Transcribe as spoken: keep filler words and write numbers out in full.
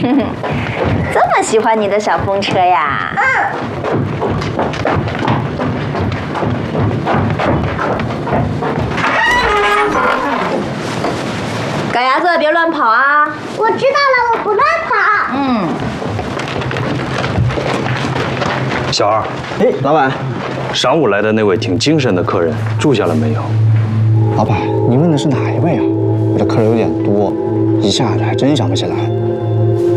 这么喜欢你的小风车呀？嗯。赶鸭子，别乱跑啊！ 我知道了，我不乱跑。 嗯。 小二， 哎，老板， 上午来的那位挺精神的客人住下了没有？ 老板，您问的是哪一位啊？我的客人有点多，一下子还真想不起来。